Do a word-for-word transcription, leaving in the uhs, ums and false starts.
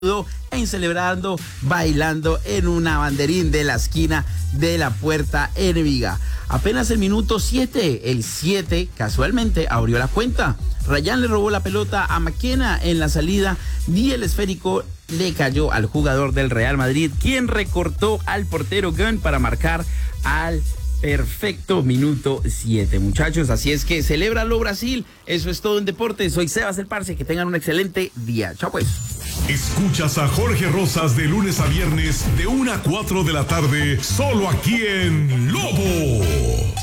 en celebrando, bailando en una banderín de la esquina de la puerta enemiga. Apenas el minuto siete, el siete casualmente abrió la cuenta. Rayán le robó la pelota a McKenna en la salida y el esférico le cayó al jugador del Real Madrid, quien recortó al portero Gunn para marcar al perfecto minuto siete, muchachos. Así es que celébralo, Brasil. Eso es todo en deportes. Soy Sebas el Parce. Que tengan un excelente día. Chao, pues. Escuchas a Jorge Rosas de lunes a viernes de una a cuatro de la tarde, solo aquí en Lobo.